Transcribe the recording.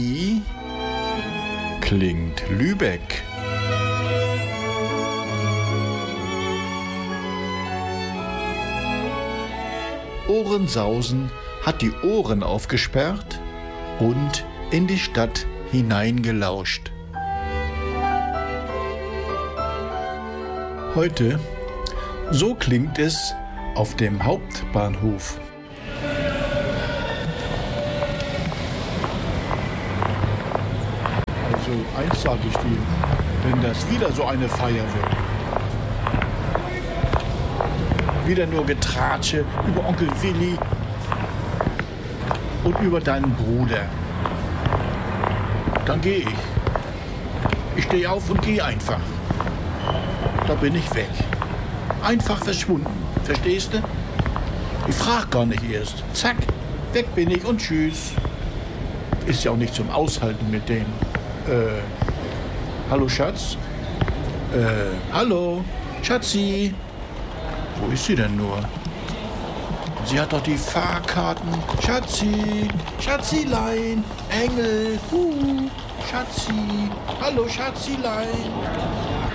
Wie klingt Lübeck? Ohrensausen hat die Ohren aufgesperrt und in die Stadt hineingelauscht. Heute, so klingt es auf dem Hauptbahnhof. Also eins sage ich dir, wenn das wieder so eine Feier wird. Wieder nur Getratsche über Onkel Willi und über deinen Bruder. Dann gehe ich. Ich stehe auf und gehe einfach. Da bin ich weg. Einfach verschwunden. Verstehst du? Ich frage gar nicht erst. Zack, weg bin ich und tschüss. Ist ja auch nicht zum Aushalten mit dem. Hallo Schatz? Hallo, Schatzi? Wo ist sie denn nur? Sie hat doch die Fahrkarten. Schatzi, Schatzilein, Engel, Schatzi, hallo Schatzilein.